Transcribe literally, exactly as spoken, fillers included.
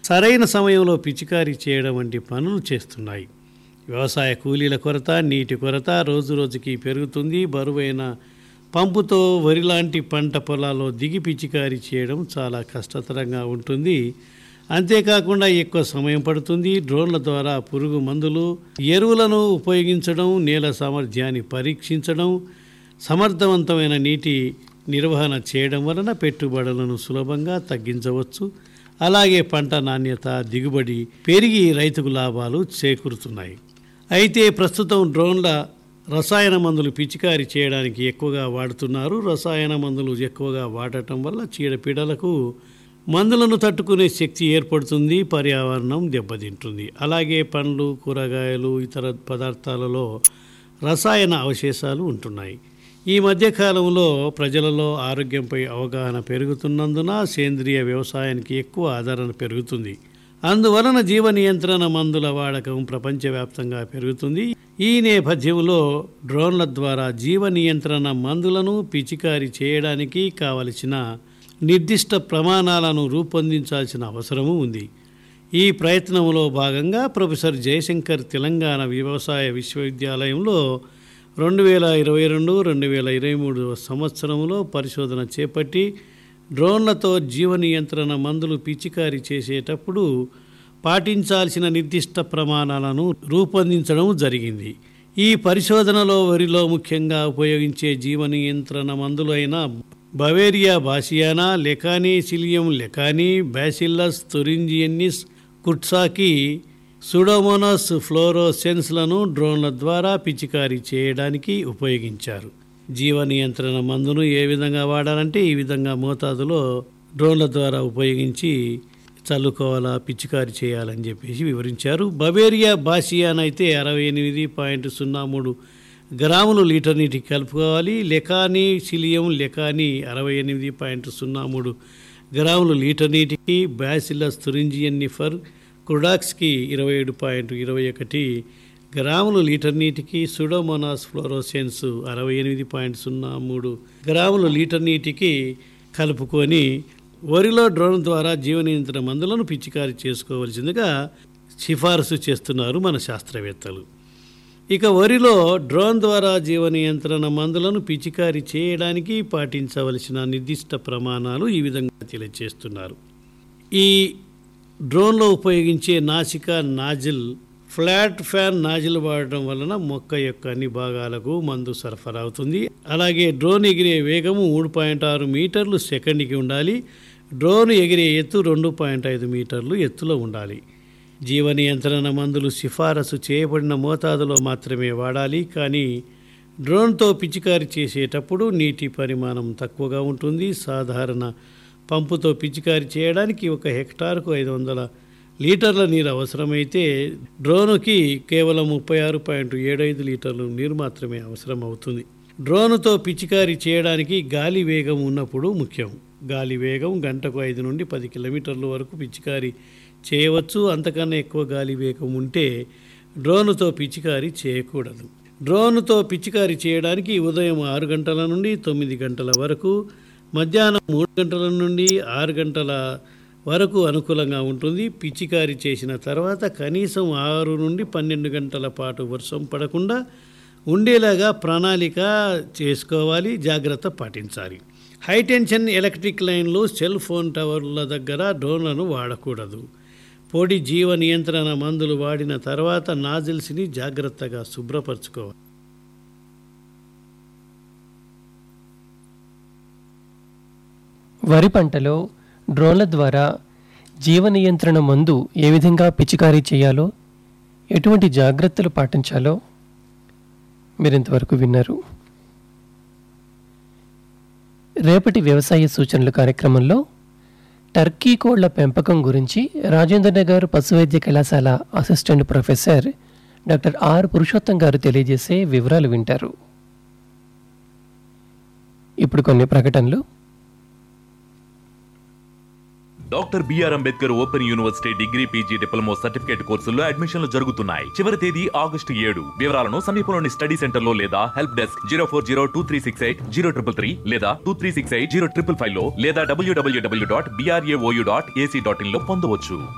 సరైన సమయంలో పిచికారీ చేయడం వంటి పనులు చేస్తున్నాయి. వ్యవసాయ కూలీల కొరత, నీటి కొరత రోజు రోజుకి పెరుగుతుంది. బరువైన పంపుతో వరి లాంటి పంట పొలాల్లో దిగి పిచికారీ చేయడం చాలా కష్టతరంగా ఉంటుంది. అంతేకాకుండా ఎక్కువ సమయం పడుతుంది. డ్రోన్ల ద్వారా పురుగు మందులు, ఎరువులను ఉపయోగించడం, నేల సామర్థ్యాన్ని పరీక్షించడం, సమర్థవంతమైన నీటి నిర్వహణ చేయడం వలన పెట్టుబడులను సులభంగా తగ్గించవచ్చు. అలాగే పంట నాణ్యత, దిగుబడి పెరిగి రైతుకు లాభాలు చేకూరుతున్నాయి. అయితే ప్రస్తుతం డ్రోన్ల రసాయన మందులు పిచికారీ చేయడానికి ఎక్కువగా వాడుతున్నారు. రసాయన మందులు ఎక్కువగా వాడటం వల్ల చీడపీడలకు మందులను తట్టుకునే శక్తి ఏర్పడుతుంది, పర్యావరణం దెబ్బతింటుంది. అలాగే పండ్లు, కూరగాయలు, ఇతర పదార్థాలలో రసాయన అవశేషాలు ఉంటున్నాయి. ఈ మధ్యకాలంలో ప్రజలలో ఆరోగ్యంపై అవగాహన పెరుగుతున్నందున సేంద్రియ వ్యవసాయానికి ఎక్కువ ఆదరణ పెరుగుతుంది. అందువలన జీవ నియంత్రణ మందుల వాడకం ప్రపంచవ్యాప్తంగా పెరుగుతుంది. ఈ నేపథ్యంలో డ్రోన్ల ద్వారా జీవ నియంత్రణ మందులను పిచికారీ చేయడానికి కావలసిన నిర్దిష్ట ప్రమాణాలను రూపొందించాల్సిన అవసరము ఉంది. ఈ ప్రయత్నంలో భాగంగా ప్రొఫెసర్ జయశంకర్ తెలంగాణ వ్యవసాయ విశ్వవిద్యాలయంలో రెండు వేల ఇరవై రెండు రెండు వేల ఇరవై మూడు సంవత్సరంలో పరిశోధన చేపట్టి డ్రోన్లతో జీవ నియంత్రణ మందులు పిచికారీ చేసేటప్పుడు పాటించాల్సిన నిర్దిష్ట ప్రమాణాలను రూపొందించడం జరిగింది. ఈ పరిశోధనలో వరిలో ముఖ్యంగా ఉపయోగించే జీవ నియంత్రణ మందులు అయిన బవేరియా బాసియానా, లెకానీ సిలియం లెకానీ, బ్యాసిల్లస్ తురింజియన్నిస్, కుట్సాకి, సూడోమోనాస్ ఫ్లోరోసెన్స్లను డ్రోన్ల ద్వారా పిచికారీ చేయడానికి ఉపయోగించారు. జీవ నియంత్రణ మందును ఏ విధంగా వాడాలంటే ఈ విధంగా మోతాదులో డ్రోన్ల ద్వారా ఉపయోగించి చల్లుకోవాలా, పిచికారీ చేయాలని చెప్పేసి వివరించారు. బవేరియా బాసియానా అయితే అరవై ఎనిమిది పాయింట్ సున్నా మూడు గ్రాములు లీటర్ నీటికి కలుపుకోవాలి. లెకానీ సిలియం లెకానీ అరవై ఎనిమిది పాయింట్ సున్నా మూడు గ్రాములు లీటర్ నీటికి, బ్యాసిల్లస్ తురింజియన్నిఫర్ కుడాక్స్కి ఇరవై ఏడు పాయింట్ ఇరవై ఒకటి గ్రాములు లీటర్ నీటికి, సూడోమోనాస్ ఫ్లోరోసెన్స్ అరవై ఎనిమిది పాయింట్ సున్నా మూడు గ్రాములు లీటర్ నీటికి కలుపుకొని వరిలో డ్రోన్ ద్వారా జీవ నియంత్రణ మందులను పిచికారీ చేసుకోవలసిందిగా సిఫారసు చేస్తున్నారు మన శాస్త్రవేత్తలు. ఇక వరిలో డ్రోన్ ద్వారా జీవ నియంత్రణ మందులను పిచికారీ చేయడానికి పాటించవలసిన నిర్దిష్ట ప్రమాణాలు ఈ విధంగా తెలియజేస్తున్నారు. ఈ డ్రోన్లో ఉపయోగించే నాసిక నాజిల్ ఫ్లాట్ ఫ్యాన్ నాజిల్ వాడడం వలన మొక్క యొక్క అన్ని భాగాలకు మందు సరఫరా అవుతుంది. అలాగే డ్రోన్ ఎగిరే వేగము మూడు పాయింట్ ఆరు మీటర్లు సెకండ్కి ఉండాలి. డ్రోన్ ఎగిరే ఎత్తు రెండు పాయింట్ ఐదు మీటర్లు ఎత్తులో ఉండాలి. జీవ నియంత్రణ మందులు సిఫారసు చేయబడిన మోతాదులో మాత్రమే వాడాలి. కానీ డ్రోన్తో పిచికారీ చేసేటప్పుడు నీటి పరిమాణం తక్కువగా ఉంటుంది. సాధారణ పంపుతో పిచికారీ చేయడానికి ఒక హెక్టార్కు ఐదు వందల లీటర్ల నీరు అవసరమైతే డ్రోనుకి కేవలం ముప్పై ఆరు పాయింట్ ఏడు ఐదు లీటర్లు నీరు మాత్రమే అవసరం అవుతుంది. డ్రోనుతో పిచికారీ చేయడానికి గాలి వేగం ఉన్నప్పుడు ముఖ్యం. గాలి వేగం గంటకు ఐదు నుండి పది కిలోమీటర్ల వరకు పిచికారీ చేయవచ్చు. అంతకన్నా ఎక్కువ గాలి వేగం ఉంటే డ్రోనుతో పిచికారీ చేయకూడదు. డ్రోనుతో పిచికారీ చేయడానికి ఉదయం ఆరు గంటల నుండి తొమ్మిది గంటల వరకు, మధ్యాహ్నం మూడు గంటల నుండి ఆరు గంటల వరకు అనుకూలంగా ఉంటుంది. పిచికారీ చేసిన తర్వాత కనీసం ఆరు నుండి పన్నెండు గంటల పాటు వర్షం పడకుండా ఉండేలాగా ప్రణాళిక చేసుకోవాలి, జాగ్రత్త పాటించాలి. హైటెన్షన్ ఎలక్ట్రిక్ లైన్లు, సెల్ ఫోన్ టవర్ల దగ్గర డ్రోన్లను వాడకూడదు. పొడి జీవ నియంత్రణ మందులు వాడిన తర్వాత నాజిల్స్ని జాగ్రత్తగా శుభ్రపరచుకోవాలి. వరి పంటలో డ్రోన్ల ద్వారా జీవ నియంత్రణ మందు ఏ విధంగా పిచికారీ చేయాలో, ఎటువంటి జాగ్రత్తలు పాటించాలో మీరింతవరకు విన్నారు. రేపటి వ్యవసాయ సూచనలు కార్యక్రమంలో టర్కీ కోళ్ల పెంపకం గురించి రాజేంద్రనగర్ పశువైద్య కళాశాల assistant professor doctor are Purushottam గారు తెలియజేసే వివరాలు వింటారు. ఇప్పుడు కొన్ని ప్రకటనలు. Doctor BR Ambedkar open university degree PG diploma certificate కోర్సుల్లో అడ్మిషన్లు జరుగుతున్నాయి. చివరి తేదీ ఆగస్టు ఏడు. వివరాలను సమీపంలోని స్టడీ సెంటర్ లో లేదా help desk zero four zero two three six eight zero triple three లేదా two three six eight zero triple five లో లేదా డబ్ల్యూడబ్ల్యూడబ్ల్యూ dot BRAOU dot AC dot in లో పొందవచ్చు.